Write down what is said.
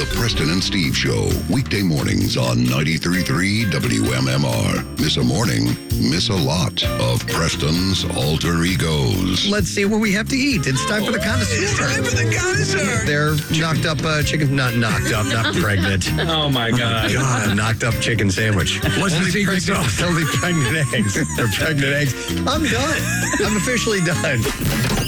Preston and Steve Show, weekday mornings on 93.3 WMMR. Miss a morning, miss a lot of Preston's alter egos. Let's see what we have to eat. It's time for the connoisseur. It's time for the connoisseur. They're knocked up chicken, not knocked up, not pregnant. Oh, my God. God, a knocked up chicken sandwich. What's the secret sauce? Only pregnant eggs. They're pregnant eggs. I'm done. I'm officially done.